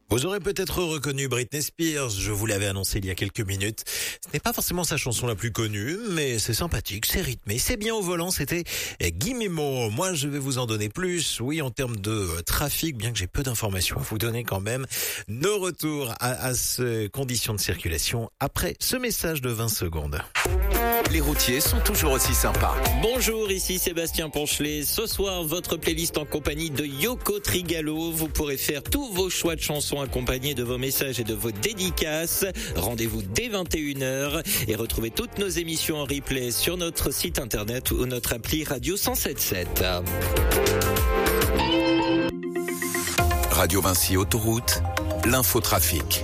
Vous aurez peut-être reconnu Britney Spears, je vous l'avais annoncé il y a quelques minutes. Ce n'est pas forcément sa chanson la plus connue, mais c'est sympathique, c'est rythmé, c'est bien au volant, c'était Gimme More. Moi, je vais vous en donner plus, oui, en termes de trafic, bien que j'ai peu d'informations à vous donner quand même. Nos retours à ces conditions de circulation après ce message de 20 secondes. Les routiers sont toujours aussi sympas. Bonjour, ici Sébastien Ponchelet. Ce soir, votre playlist en compagnie de Yoko Trigalo. Vous pourrez faire tous vos choix de chansons accompagnés de vos messages et de vos dédicaces. Rendez-vous dès 21h et retrouvez toutes nos émissions en replay sur notre site internet ou notre appli Radio 107.7. Radio Vinci Autoroute, l'infotrafic.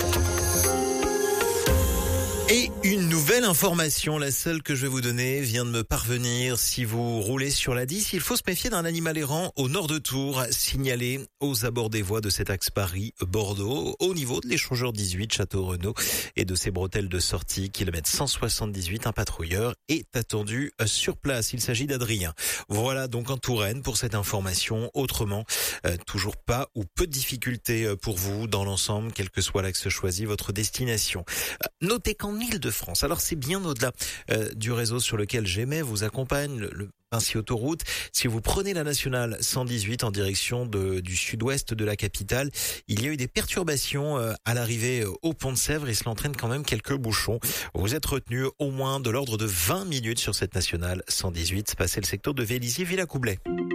Et une nouvelle information, la seule que je vais vous donner, vient de me parvenir. Si vous roulez sur la 10, il faut se méfier d'un animal errant au nord de Tours, signalé aux abords des voies de cet axe Paris-Bordeaux, au niveau de l'échangeur 18 Château-Renaud et de ses bretelles de sortie, kilomètre 178. Un patrouilleur est attendu sur place. Il s'agit d'Adrien. Voilà donc en Touraine pour cette information. Autrement, toujours pas ou peu de difficultés pour vous dans l'ensemble, quel que soit l'axe choisi, votre destination. Notez qu'en Île-de-France, alors c'est bien au-delà du réseau sur lequel j'aimais vous accompagne, le Vinci Autoroute. Si vous prenez la nationale 118 en direction du sud-ouest de la capitale, il y a eu des perturbations à l'arrivée au Pont de Sèvres et cela entraîne quand même quelques bouchons. Vous êtes retenu au moins de l'ordre de 20 minutes sur cette nationale 118, passé le secteur de Vélizy-Villacoublay.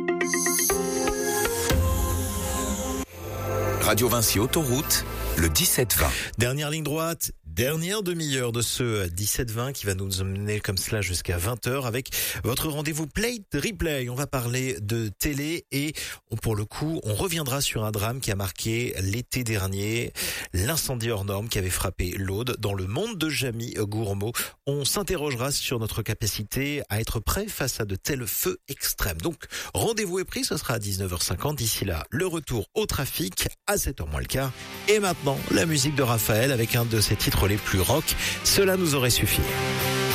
Radio Vinci Autoroute, le 17-20. Dernière ligne droite, dernière demi-heure de ce 17-20 qui va nous emmener comme cela jusqu'à 20h avec votre rendez-vous Play Replay. On va parler de télé et pour le coup, on reviendra sur un drame qui a marqué l'été dernier, l'incendie hors norme qui avait frappé l'Aude dans le monde de Jamie Gourmaud. On s'interrogera sur notre capacité à être prêt face à de tels feux extrêmes. Donc, rendez-vous est pris, ce sera à 19h50. D'ici là, le retour au trafic à 7h moins le quart. Et maintenant, la musique de Raphaël avec un de ses titres les plus rock. Cela nous aurait suffi.